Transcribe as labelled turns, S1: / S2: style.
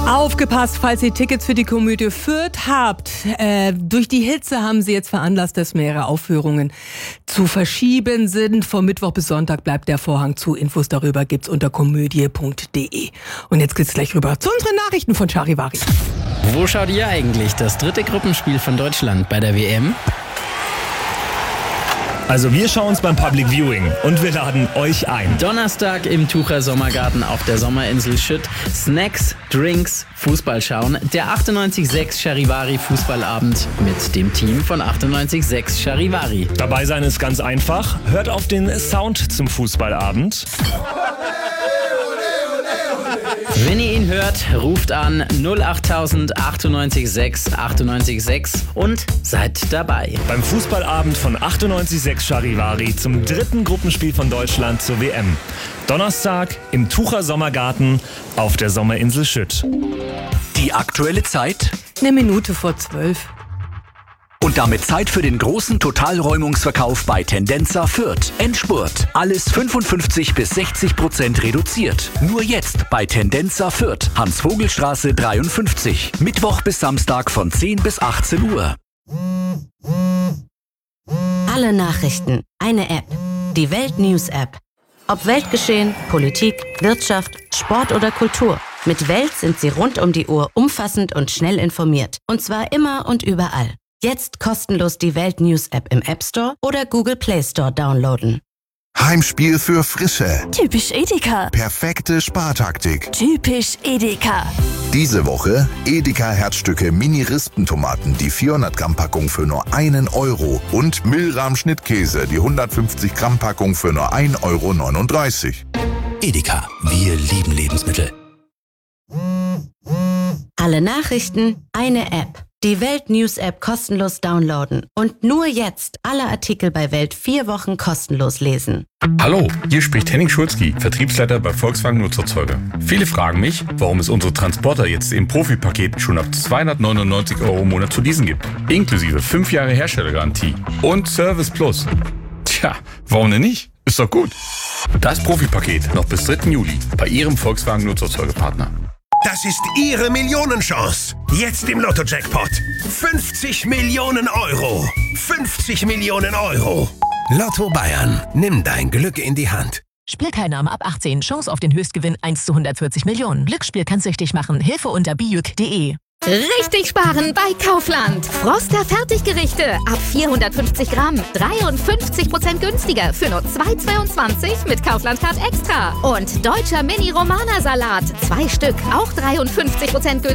S1: Aufgepasst, falls ihr Tickets für die Komödie Fürth habt. Durch die Hitze haben sie jetzt veranlasst, dass mehrere Aufführungen zu verschieben sind. Vom Mittwoch bis Sonntag bleibt der Vorhang zu. Infos darüber gibt's unter komödie.de. Und jetzt geht's gleich rüber zu unseren Nachrichten von Charivari.
S2: Wo schaut ihr eigentlich das dritte Gruppenspiel von Deutschland bei der WM?
S3: Also wir schauen uns beim Public Viewing und wir laden euch ein.
S2: Donnerstag im Tucher Sommergarten auf der Sommerinsel Schütt. Snacks, Drinks, Fußball schauen. Der 98.6 Charivari Fußballabend mit dem Team von 98.6 Charivari.
S3: Dabei sein ist ganz einfach. Hört auf den Sound zum Fußballabend.
S2: Wenn ihr ihn hört, ruft an 08000 98.6 98.6 und seid dabei.
S3: Beim Fußballabend von 98.6 Charivari zum dritten Gruppenspiel von Deutschland zur WM. Donnerstag im Tucher Sommergarten auf der Sommerinsel Schütt.
S4: Die aktuelle Zeit?
S1: 11:55.
S4: Und damit Zeit für den großen Totalräumungsverkauf bei Tendenza Fürth. Endspurt. Alles 55 bis 60% reduziert. Nur jetzt bei Tendenza Fürth. Hans-Vogel-Straße 53. Mittwoch bis Samstag von 10 bis 18 Uhr.
S5: Alle Nachrichten. Eine App. Die Welt News App. Ob Weltgeschehen, Politik, Wirtschaft, Sport oder Kultur. Mit Welt sind Sie rund um die Uhr umfassend und schnell informiert. Und zwar immer und überall. Jetzt kostenlos die Welt News App im App Store oder Google Play Store downloaden.
S6: Heimspiel für Frische.
S7: Typisch Edeka.
S6: Perfekte Spartaktik.
S7: Typisch Edeka.
S6: Diese Woche Edeka Herzstücke Mini-Rispentomaten, die 400 Gramm Packung für nur 1 Euro. Und Milram Schnittkäse, die 150 Gramm Packung für nur 1,39 Euro.
S4: Edeka. Wir lieben Lebensmittel.
S5: Alle Nachrichten, eine App. Die Welt News App kostenlos downloaden. Und nur jetzt alle Artikel bei Welt 4 Wochen kostenlos lesen.
S8: Hallo, hier spricht Henning Schulzki, Vertriebsleiter bei Volkswagen Nutzerzeuger. Viele fragen mich, warum es unsere Transporter jetzt im Profipaket schon ab 299 € im Monat zu leasen gibt. Inklusive 5 Jahre Herstellergarantie und Service Plus. Tja, warum denn nicht? Ist doch gut. Das Profipaket noch bis 3. Juli bei Ihrem Volkswagen Nutzerzeugerpartner.
S9: Das ist Ihre Millionenchance. Jetzt im Lotto-Jackpot. 50 Millionen Euro. 50 Millionen Euro. Lotto Bayern. Nimm dein Glück in die Hand.
S10: Spielteilnahme ab 18. Chance auf den Höchstgewinn 1:140 Millionen. Glücksspiel kann süchtig machen. Hilfe unter bijuk.de.
S11: Richtig sparen bei Kaufland. Froster Fertiggerichte ab 450 Gramm. 53% günstiger für nur 2,22 mit Kaufland Card Extra. Und deutscher Mini-Romana-Salat. 2 Stück, auch 53% günstiger.